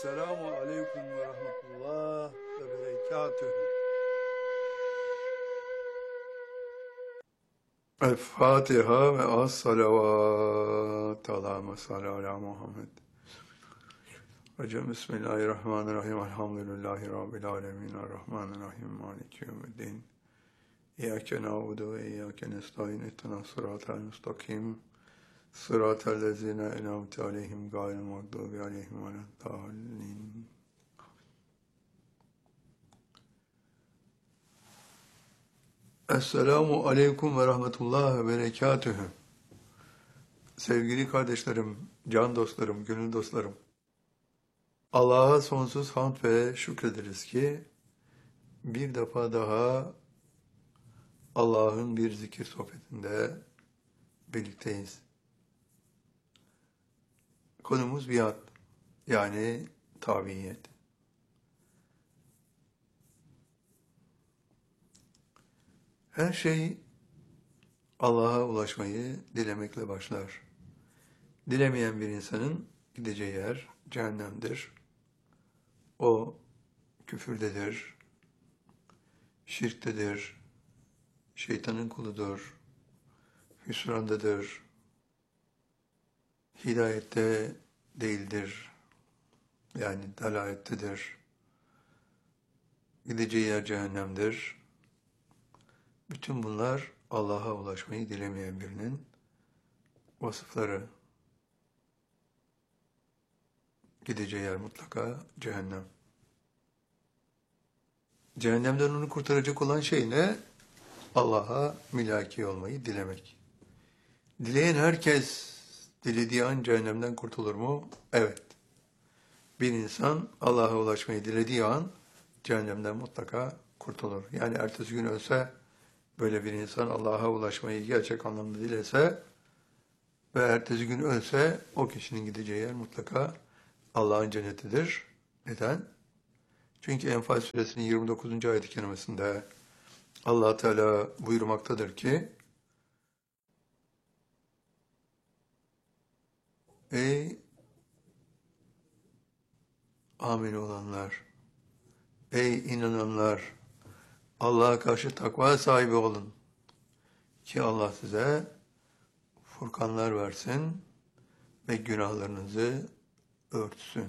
Selamu aleyküm ve rahmetullah ve berekatühü. El Fatiha ve as salavat. Allahümme salli ala Muhammed. Hocam Bismillahirrahmanirrahim. Elhamdülillahi Rabbil alemin. Errahmanirrahim. Maliki yevmiddin. İyyâke na'budu ve iyyâke nestaîn. İhdinas sıratal mustakim. Sıratal lezîne en'amte aleyhim gayril mağdûbi aleyhim veleddâllîn. Esselamu aleyküm ve rahmetullah ve berekatühü. Sevgili kardeşlerim, can dostlarım, gönül dostlarım. Allah'a sonsuz hamd ve şükrederiz ki bir defa daha Allah'ın bir zikir sohbetinde birlikteyiz. Konumuz biat, yani tabiyet. Her şey Allah'a ulaşmayı dilemekle başlar. Dilemeyen bir insanın gideceği yer cehennemdir. O küfürdedir, şirktedir, şeytanın kuludur, hüsrandadır, hidayette değildir, yani dalalettedir. Gideceği yer cehennemdir. Bütün bunlar Allah'a ulaşmayı dilemeyen birinin vasıfları. Gideceği yer mutlaka cehennem. Cehennemden onu kurtaracak olan şey ne? Allah'a mülaki olmayı dilemek. Dileyen herkes dilediği an cehennemden kurtulur mu? Evet. Bir insan Allah'a ulaşmayı dilediği an cehennemden mutlaka kurtulur. Yani ertesi gün ölse, böyle bir insan Allah'a ulaşmayı gerçek anlamda dilese ve ertesi gün ölse, o kişinin gideceği yer mutlaka Allah'ın cennetidir. Neden? Çünkü Enfal suresinin 29. ayet-i kerimesinde Allah Teala buyurmaktadır ki: Ey amin olanlar, ey inananlar, Allah'a karşı takva sahibi olun ki Allah size furkanlar versin ve günahlarınızı örtsün.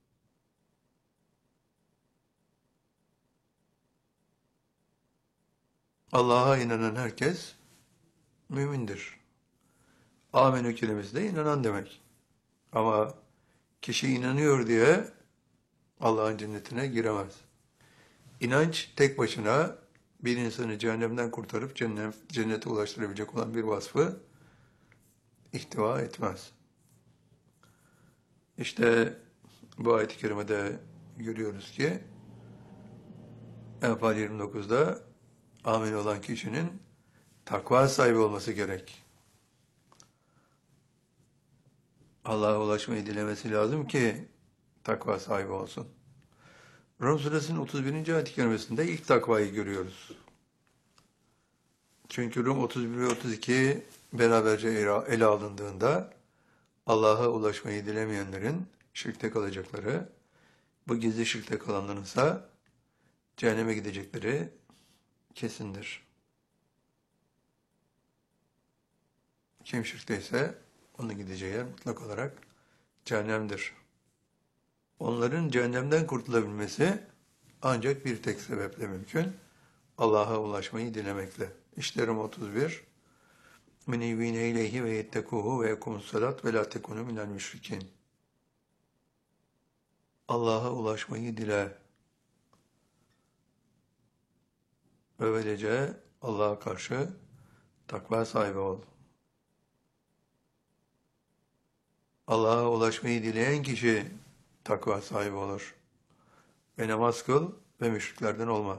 Allah'a inanan herkes mümindir. Amenü kelimesi de inanan demek. Ama kişi inanıyor diye Allah'ın cennetine giremez. İnanç tek başına bir insanı cehennemden kurtarıp cennete ulaştırabilecek olan bir vasfı ihtiva etmez. İşte bu ayet-i kerimede görüyoruz ki Enfal 29'da amin olan kişinin takva sahibi olması gerek. Allah'a ulaşmayı dilemesi lazım ki takva sahibi olsun. Rum suresinin 31. ayet-i kerimesinde ilk takvayı görüyoruz. Çünkü Rum 31 ve 32 beraberce ele alındığında Allah'a ulaşmayı dilemeyenlerin şirkte kalacakları, bu gizli şirkte kalanların ise cehenneme gidecekleri kesindir. Kim şirkteyse onun gideceği yer mutlak olarak cehennemdir. Onların cehennemden kurtulabilmesi ancak bir tek sebeple mümkün: Allah'a ulaşmayı dilemekle. İşte Rum 31: Menivine ileyhi ve yettekuhu ve yekumus salat ve la tekunu minel müşrikin. Allah'a ulaşmayı dile ve böylece Allah'a karşı takva sahibi ol. Allah'a ulaşmayı dileyen kişi takva sahibi olur. Ve namaz kıl ve müşriklerden olma.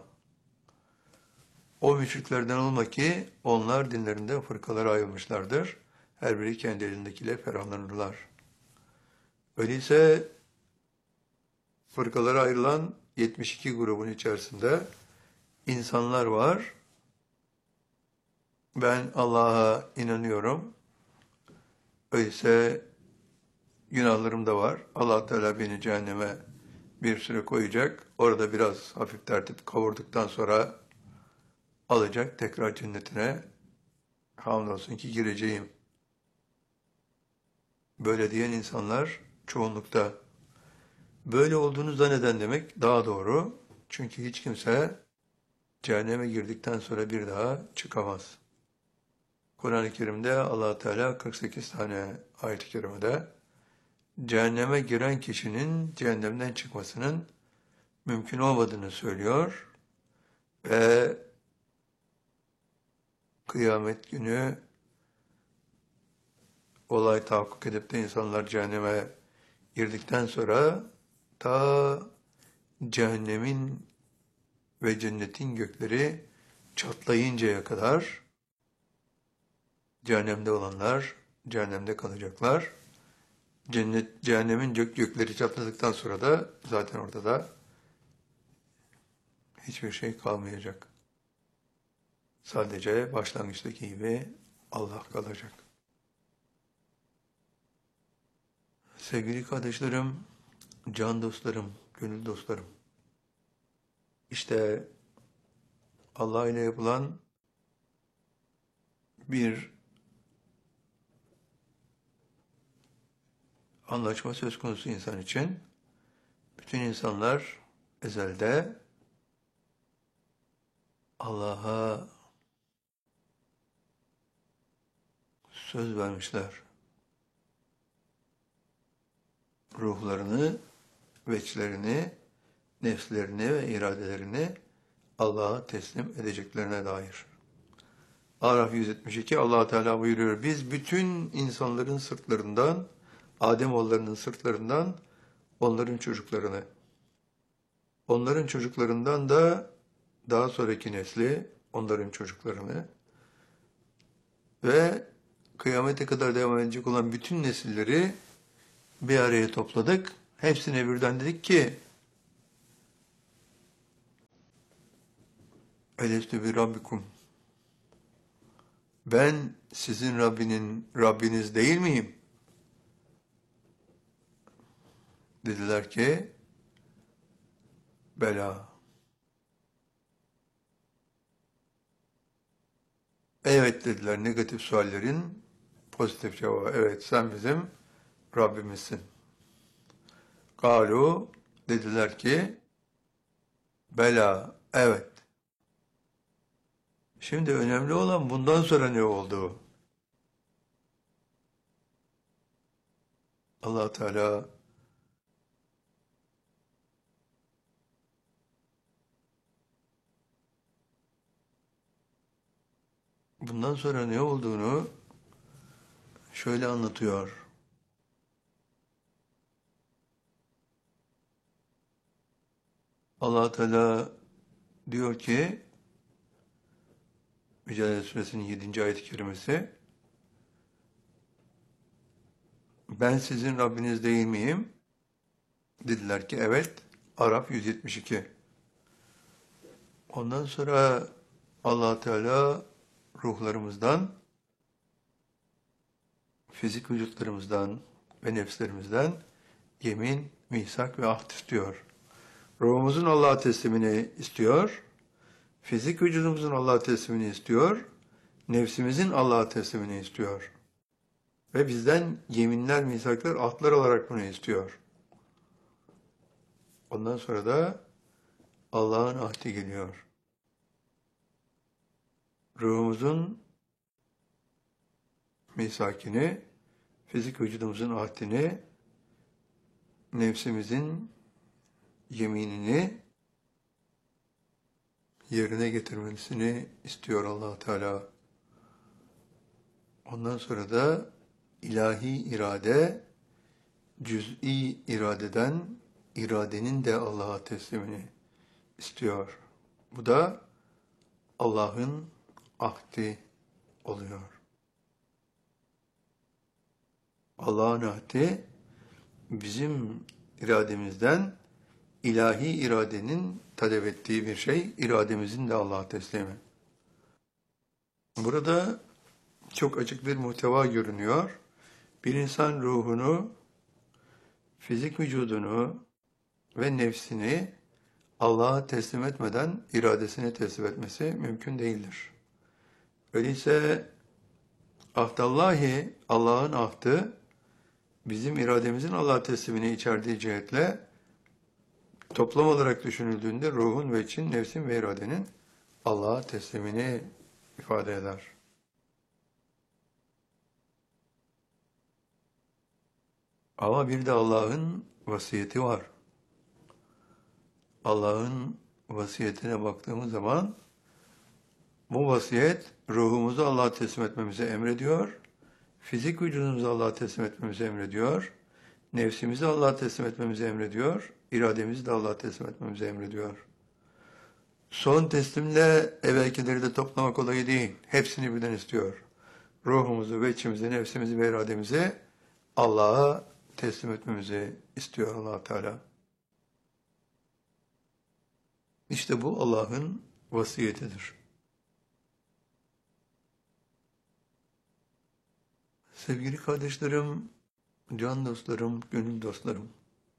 O müşriklerden olma ki onlar dinlerinde fırkalara ayrılmışlardır. Her biri kendi elindekiyle ferahlanırlar. Öyleyse fırkalara ayrılan 72 grubun içerisinde insanlar var. Ben Allah'a inanıyorum. Öyleyse günahlarım da var. Allah Teala beni cehenneme Bir süre koyacak. Orada biraz hafif tertip kavurduktan sonra alacak tekrar cennetine. Hamdolsun ki gireceğim. Böyle diyen insanlar çoğunlukta. Böyle olduğunu zanneden demek daha doğru. Çünkü hiç kimse cehenneme girdikten sonra bir daha çıkamaz. Kur'an-ı Kerim'de Allah Teala 48 tane ayet-i kerimede cehenneme giren kişinin cehennemden çıkmasının mümkün olmadığını söylüyor ve kıyamet günü olay tahakkuk edip de insanlar cehenneme girdikten sonra ta cehennemin ve cennetin gökleri çatlayıncaya kadar cehennemde olanlar cehennemde kalacaklar. Cehennemin gökleri çatladıktan sonra da zaten ortada hiçbir şey kalmayacak. Sadece başlangıçtaki gibi Allah kalacak. Sevgili kardeşlerim, can dostlarım, gönül dostlarım. İşte Allah ile yapılan bir anlaşma söz konusu insan için. Bütün insanlar ezelde Allah'a söz vermişler. Ruhlarını, veçlerini, nefslerini ve iradelerini Allah'a teslim edeceklerine dair. Araf 172 Allah Teala buyuruyor. Biz bütün insanların sırtlarından, Ademoğullarının sırtlarından onların çocuklarını, onların çocuklarından da daha sonraki nesli, onların çocuklarını ve kıyamete kadar devam edecek olan bütün nesilleri bir araya topladık. Hepsine birden dedik ki Elestü bi Rabbikum. Ben sizin Rabbiniz değil miyim? Dediler ki bela. Evet dediler negatif suallerin pozitif cevabı. Evet sen bizim Rabbimizsin. Galu dediler ki bela evet. Şimdi önemli olan bundan sonra ne oldu? Allah Teala bundan sonra ne olduğunu şöyle anlatıyor. Allah Teala diyor ki Mücadele Suresinin 7. ayet-i kerimesi ben sizin Rabbiniz değil miyim? Dediler ki evet. Araf 172. Ondan sonra Allah Teala ruhlarımızdan, fizik vücutlarımızdan ve nefslerimizden yemin, misak ve ahd istiyor. Ruhumuzun Allah'a teslimini istiyor. Fizik vücudumuzun Allah'a teslimini istiyor. Nefsimizin Allah'a teslimini istiyor. Ve bizden yeminler, misaklar, ahdlar olarak bunu istiyor. Ondan sonra da Allah'ın ahdi geliyor. Ruhumuzun misakini, fizik vücudumuzun ahdini, nefsimizin yeminini yerine getirmesini istiyor Allah Teala. Ondan sonra da ilahi irade, cüz'i iradeden iradenin de Allah'a teslimini istiyor. Bu da Allah'ın ahdi oluyor. Allah'ın ahdi bizim irademizden ilahi iradenin talep ettiği bir şey, irademizin de Allah'a teslimi. Burada çok açık bir muhteva görünüyor. Bir insan ruhunu, fizik vücudunu, ve nefsini Allah'a teslim etmeden iradesine teslim etmesi mümkün değildir. Öyleyse ahdallahi, Allah'ın ahdı, bizim irademizin Allah'a teslimini içerdiği cihetle toplam olarak düşünüldüğünde ruhun ve için, nefsin ve iradenin Allah'a teslimini ifade eder. Ama bir de Allah'ın vasiyeti var. Allah'ın vasiyetine baktığımız zaman bu vasiyet ruhumuzu Allah'a teslim etmemizi emrediyor, fizik vücudumuzu Allah'a teslim etmemizi emrediyor, nefsimizi Allah'a teslim etmemizi emrediyor, irademizi de Allah'a teslim etmemizi emrediyor. Son teslimle evvelkileri de toplamak olayı değil, hepsini birden istiyor. Ruhumuzu ve içimizi, nefsimizi ve irademizi Allah'a teslim etmemizi istiyor Allah Teala. İşte bu Allah'ın vasiyetidir. Sevgili kardeşlerim, can dostlarım, gönül dostlarım.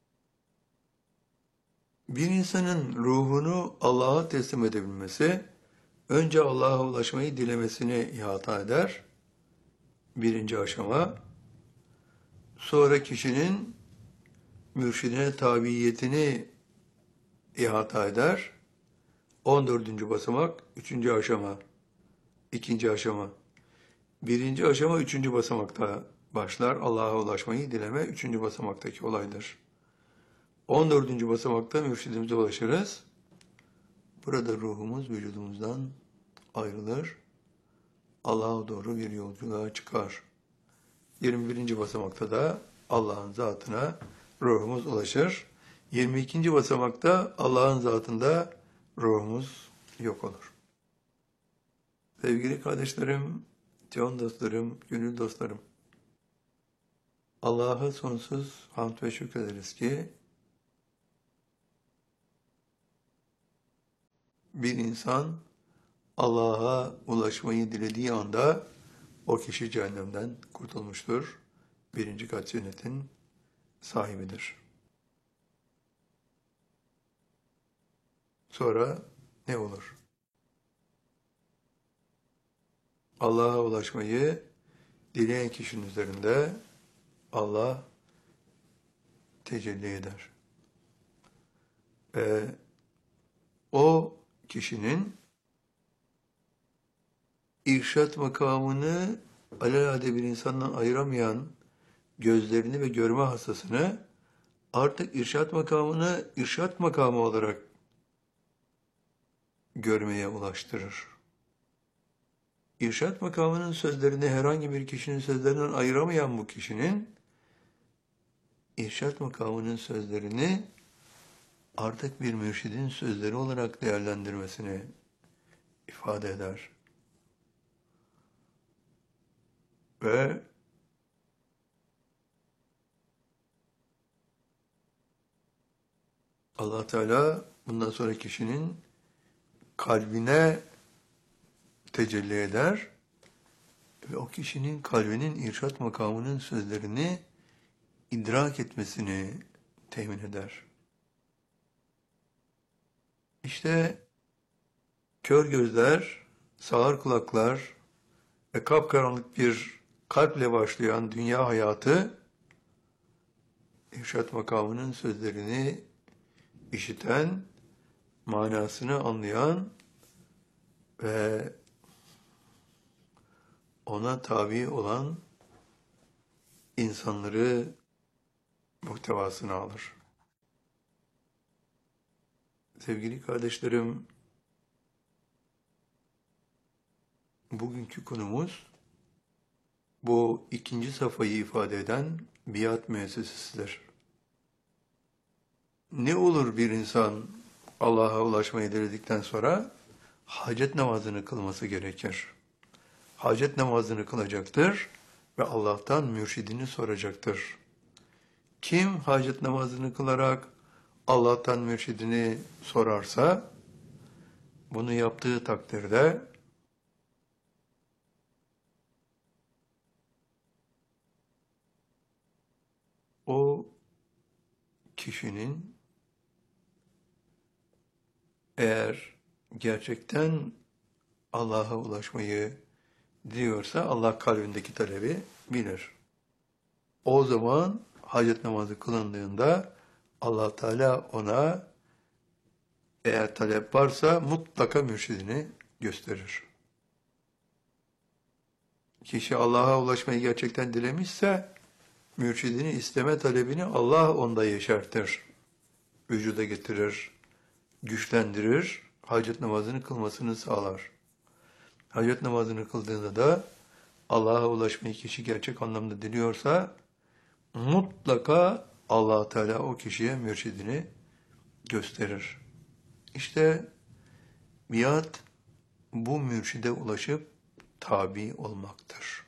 Bir insanın ruhunu Allah'a teslim edebilmesi, önce Allah'a ulaşmayı dilemesini ihata eder. Birinci aşama. Sonra kişinin mürşidine tabiyetini ihata eder. 14. basamak, 3. aşama, 2. aşama. Birinci aşama 3. basamakta başlar. Allah'a ulaşmayı dileme 3. basamaktaki olaydır. 14. basamakta mürşidimize ulaşırız. Burada ruhumuz vücudumuzdan ayrılır. Allah'a doğru bir yolculuğa çıkar. 21. basamakta da Allah'ın zatına ruhumuz ulaşır. 22. basamakta Allah'ın zatında ruhumuz yok olur. Sevgili kardeşlerim, can dostlarım, gönül dostlarım. Allah'a sonsuz hamd ve şükrederiz ki bir insan Allah'a ulaşmayı dilediği anda o kişi cehennemden kurtulmuştur. Birinci kat cennetin sahibidir. Sonra ne olur? Allah'a ulaşmayı dileyen kişinin üzerinde Allah tecelli eder. Ve o kişinin irşat makamını alelade bir insandan ayıramayan gözlerini ve görme hassasını artık irşat makamını irşat makamı olarak görmeye ulaştırır. İrşat makamının sözlerini herhangi bir kişinin sözlerinden ayıramayan bu kişinin irşat makamının sözlerini artık bir mürşidin sözleri olarak değerlendirmesini ifade eder. Ve Allah Teala bundan sonra kişinin kalbine tecelli eder ve o kişinin kalbinin irşat makamının sözlerini idrak etmesini temin eder. İşte kör gözler, sağır kulaklar ve kapkaranlık bir kalple başlayan dünya hayatı, irşat makamının sözlerini işiten, manasını anlayan ve ona tabi olan insanları muhtevasına alır. Sevgili kardeşlerim, bugünkü konumuz bu ikinci safhayı ifade eden biat müessesesidir. Ne olur bir insan Allah'a ulaşmayı diledikten sonra hacet namazını kılması gerekir. Hacet namazını kılacaktır ve Allah'tan mürşidini soracaktır. Kim hacet namazını kılarak Allah'tan mürşidini sorarsa, bunu yaptığı takdirde o kişinin Eğer gerçekten Allah'a ulaşmayı diliyorsa Allah kalbindeki talebi bilir. O zaman hacet namazı kılındığında Allah Teala ona eğer talep varsa mutlaka mürşidini gösterir. Kişi Allah'a ulaşmayı gerçekten dilemişse mürşidini isteme talebini Allah onda yeşertir. Vücuda getirir, güçlendirir, hacet namazını kılmasını sağlar. Hacet namazını kıldığında da Allah'a ulaşmayı kişi gerçek anlamda diliyorsa mutlaka Allah Teala o kişiye mürşidini gösterir. İşte biat bu mürşide ulaşıp tabi olmaktır.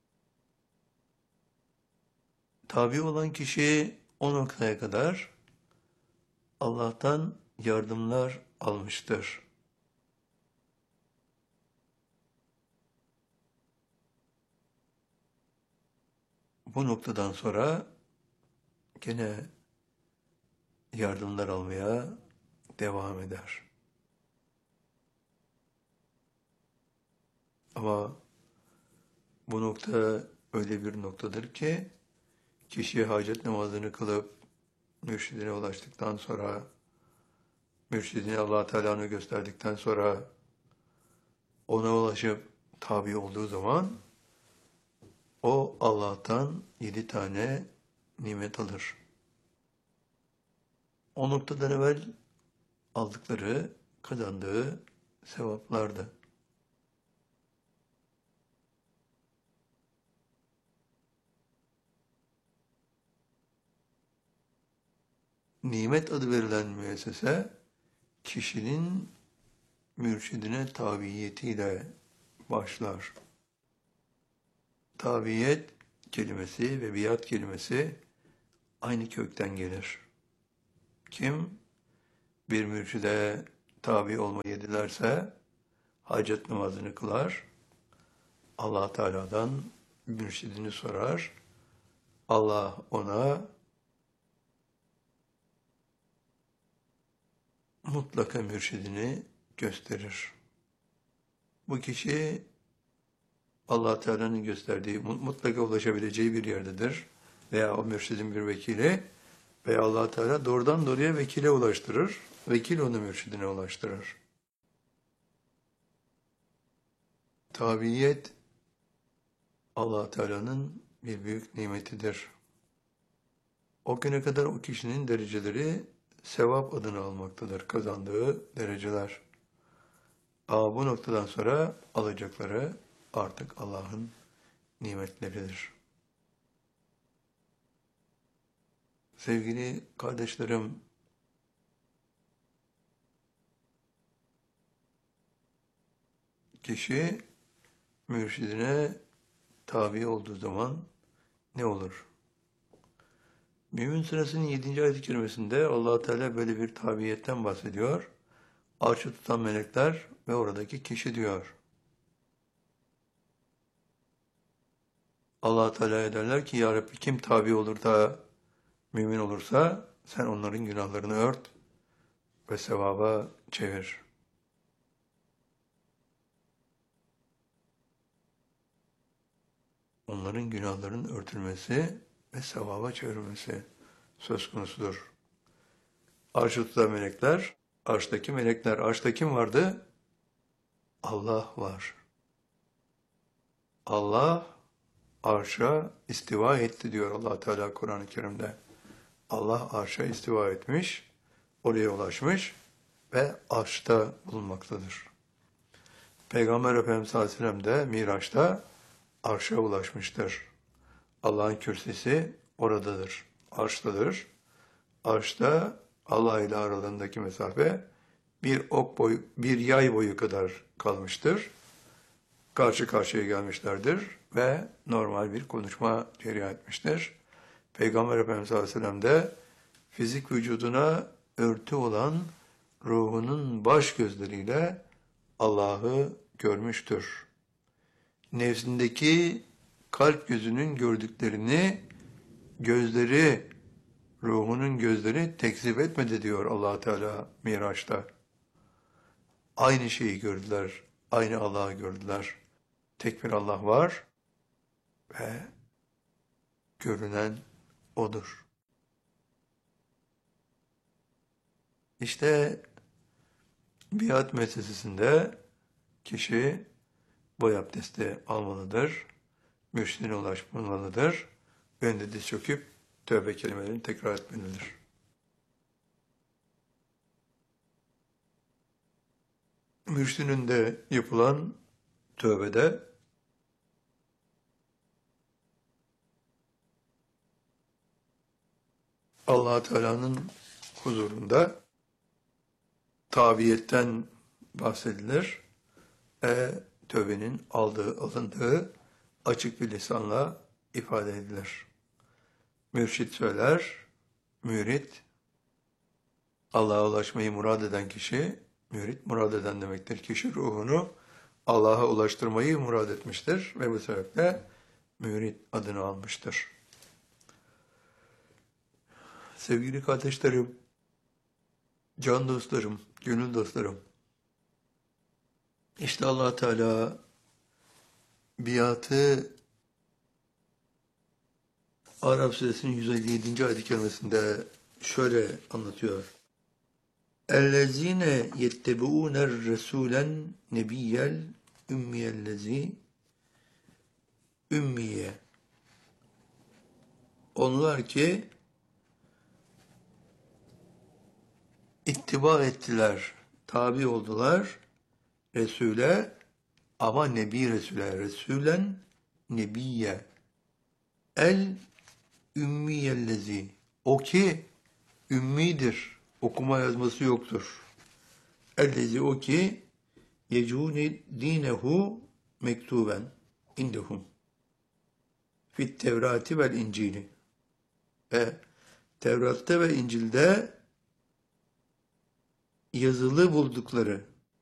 Tabi olan kişi o noktaya kadar Allah'tan yardımlar almıştır. Bu noktadan sonra gene yardımlar almaya devam eder. Ama bu nokta öyle bir noktadır ki kişi hacet namazını kılıp mürşidine ulaştıktan sonra, mürşidine Allah Teala'nı gösterdikten sonra ona ulaşıp tabi olduğu zaman o Allah'tan 7 tane nimet alır. O noktadan evvel aldıkları, kazandığı sevaplardı. Nimet adı verilen müessese, kişinin mürşidine tabiyetiyle başlar. Tabiyet kelimesi ve biat kelimesi aynı kökten gelir. Kim bir mürşide tabi olmayı dilerse hacet namazını kılar, Allah Teala'dan mürşidini sorar, Allah ona mutlaka mürşidini gösterir. Bu kişi Allah Teala'nın gösterdiği, mutlaka ulaşabileceği bir yerdedir. Veya o mürşidin bir vekili veya Allah Teala doğrudan doğruya vekile ulaştırır. Vekil onu mürşidine ulaştırır. Tabiyet Allah Teala'nın bir büyük nimetidir. O güne kadar o kişinin dereceleri sevap adını almaktadır, kazandığı dereceler. Ama bu noktadan sonra alacakları artık Allah'ın nimetleridir. Sevgili kardeşlerim, kişi mürşidine tabi olduğu zaman ne olur? Mümin Suresinin 7. ayet-i kerimesinde Allah Teala böyle bir tabiyetten bahsediyor. Arşı tutan melekler ve oradaki kişi diyor. Allah Teala'ya derler ki ya Rabbi kim tabi olur da mümin olursa sen onların günahlarını ört ve sevaba çevir. Onların günahlarının örtülmesi ve sevaba çevirmesi söz konusudur. Arşı tutan melekler, arştaki melekler, arşta kim vardı? Allah var. Allah arşa istiva etti diyor Allah Teala Kur'an-ı Kerim'de. Allah arşa istiva etmiş, oraya ulaşmış ve arşta bulunmaktadır. Peygamber Efendimiz sallallahu aleyhi ve sellem de Miraç'ta arşa ulaşmıştır. Allah'ın kürsisi oradadır, arştadır. Arşta Allah ile aralarındaki mesafe bir yay boyu kadar kalmıştır. Karşı karşıya gelmişlerdir ve normal bir konuşma cereyan etmiştir. Peygamber Efendimiz sallallahu aleyhi ve sellem de fizik vücuduna örtü olan ruhunun baş gözleriyle Allah'ı görmüştür. Nefsindeki kalp gözünün gördüklerini gözleri, ruhunun gözleri tekzip etmedi diyor Allah Teala Miraç'ta. aynı şeyi gördüler, aynı Allah'ı gördüler. Tek bir Allah var ve görünen O'dur. İşte biat müessesesinde kişi boy abdesti almalıdır, mürşidine ulaşmalıdır, önünde diz çöküp tövbe kelimelerini tekrar etmelidir. Mürşidinin de yapılan tövbede Allah Teala'nın huzurunda tabiyetten bahsedilir. Tövbenin alındığı açık bir lisanla ifade edilir. Mürşit söyler, mürit, Allah'a ulaşmayı murad eden kişi, mürit murad eden demektir. Kişi ruhunu Allah'a ulaştırmayı murad etmiştir ve bu sebeple mürit adını almıştır. Sevgili kardeşlerim, can dostlarım, gönül dostlarım, İşte Allah Teala biatı Araf suresinin 157. ayet-i kerimesinde şöyle anlatıyor. اَلَّذ۪ينَ يَتَّبِعُونَ الرَّسُولًا نَبِيَّ الْاُمِّيَ ümmiye. Onlar ki ittiba ettiler, tabi oldular Resul'e ama Nebi Resul'e, Resulen Nebiye. El ümmiyellezi. O ki ümmidir. Okuma yazması yoktur. Ellezi o ki yecûne dinehu mektuben indehum. Fit Tevrati vel İncil'i. Tevrat'ta ve İncil'de yazılı buldukları